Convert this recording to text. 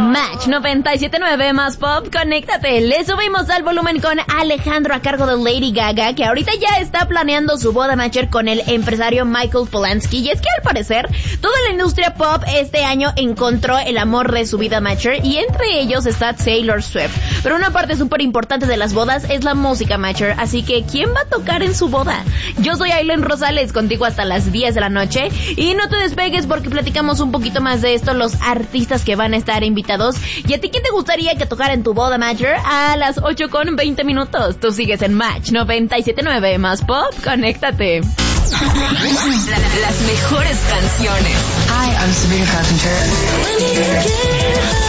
Match 97.9 más pop, conéctate. Le subimos al volumen con Alejandro a cargo de Lady Gaga, que ahorita ya está planeando su boda matcher con el empresario Michael Polanski. Y es que al parecer toda la industria pop este año encontró el amor de su vida matcher, y entre ellos está Taylor Swift. Pero una parte súper importante de las bodas es la música matcher, así que ¿quién va a tocar en su boda? Yo soy Aileen Rosales, contigo hasta las 10 de la noche, y no te despegues porque platicamos un poquito más de esto, los artistas que van a estar invitados. ¿Y a ti quién te gustaría que tocara en tu boda matcher? A las 8:20. Tú sigues en Match 97.9 más pop, conéctate. Las mejores canciones. Hi, I'm Sabrina Carpenter.